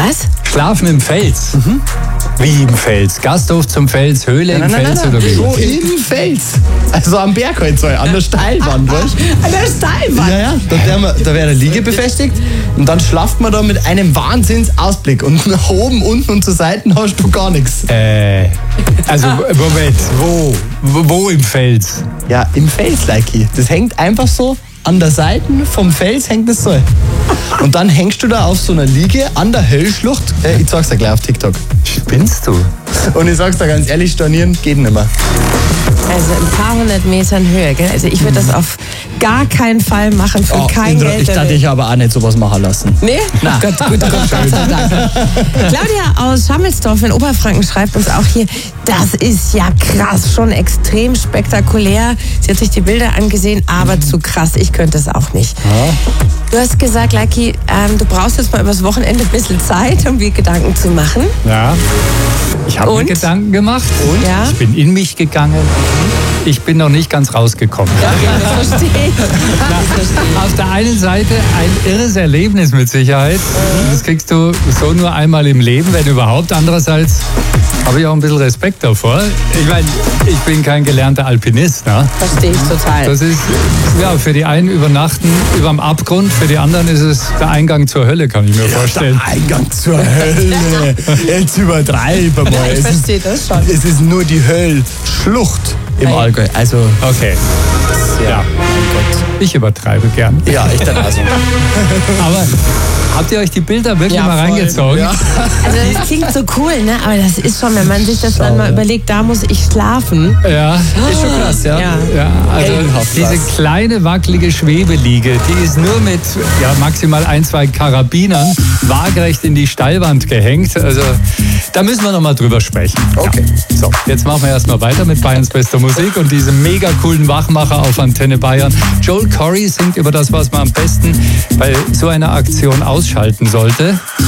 Was? Schlafen im Fels. Wie im Fels? Gasthof zum Fels, Höhle im Fels oder wie? So im Fels. Also am Berg halt so, an der Steilwand, weißt du? An der Steilwand? Ja, da wäre eine Liege befestigt und dann schlaft man da mit einem Wahnsinnsausblick und nach oben, unten und zur Seiten hast du gar nichts. Also, Moment, wo im Fels? Ja, im Fels, Leiki. Das hängt einfach so an der Seite vom Fels hängt es so. Und dann hängst du da auf so einer Liege an der Höllschlucht. Ich zeig's dir gleich auf TikTok. Spinnst du? Und ich sag's dir ganz ehrlich, stornieren geht nicht mehr. Also ein paar hundert Metern Höhe, gell? Also ich würde das auf gar keinen Fall machen, für kein Geld. Ich der dachte, Welt. ich aber auch nicht sowas machen lassen. Nee? Na. Gott sei Dank. Claudia aus Schammelsdorf in Oberfranken schreibt uns auch hier, das ist ja krass, schon extrem spektakulär. Sie hat sich die Bilder angesehen, aber zu krass, ich könnte es auch nicht. Ja. Du hast gesagt, Lucky, du brauchst jetzt mal übers Wochenende ein bisschen Zeit, um dir Gedanken zu machen. Ja. Ich habe mir Und? Gedanken gemacht. Und? Ja. Ich bin in mich gegangen. Ich bin noch nicht ganz rausgekommen. Das verstehe ich. Auf der einen Seite ein irres Erlebnis mit Sicherheit. Das kriegst du so nur einmal im Leben, wenn überhaupt. Andererseits habe ich auch ein bisschen Respekt davor. Ich meine, ich bin kein gelernter Alpinist. Ne? Verstehe ich total. Das ist ja für die einen übernachten überm Abgrund, für die anderen ist es der Eingang zur Hölle, kann ich mir vorstellen. Der Eingang zur Hölle. Jetzt übertreiben wir mal. Ich verstehe das schon. Es ist nur die Höllschlucht im Allgäu. Also, Okay. Ja. mein Gott. Ich übertreibe gern. Ja, ich dann also. Aber habt ihr euch die Bilder wirklich Ja, mal voll. reingezogen? Ja. Also das klingt so cool, ne? Aber das ist schon, wenn man sich das dann mal überlegt, da muss ich schlafen. Ja. Ist schon krass, ja. Ja. Ja, also Heldenhaft diese was. kleine wackelige Schwebeliege, die ist nur mit maximal 1-2 Karabinern waagerecht in die Steilwand gehängt. Also da müssen wir noch mal drüber sprechen. Okay. Ja. So, jetzt machen wir erstmal weiter mit Bayerns bester Musik und diesem mega coolen Wachmacher auf Antenne Bayern. Joel Corry singt über das, was man am besten bei so einer Aktion ausschalten sollte.